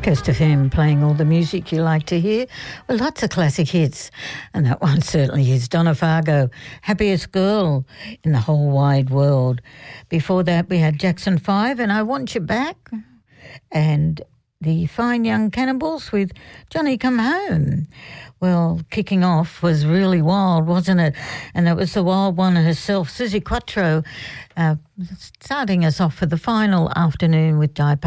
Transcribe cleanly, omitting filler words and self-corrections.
Coast FM playing all the music you like to hear. Well, lots of classic hits. And that one certainly is Donna Fargo, Happiest Girl in the Whole Wide World. Before that, we had Jackson 5 and I Want You Back. And the Fine Young Cannibals with Johnny Come Home. Well, kicking off was really wild, wasn't it? And that was the wild one herself, Suzi Quatro, starting us off for the final afternoon with Di